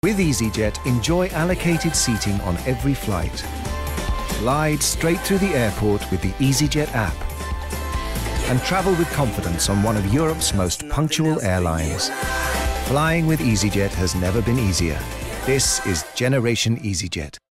With EasyJet, enjoy allocated seating on every flight. Glide straight through the airport with the EasyJet app. And travel with confidence on one of Europe's most punctual airlines. Flying with EasyJet has never been easier. This is Generation EasyJet.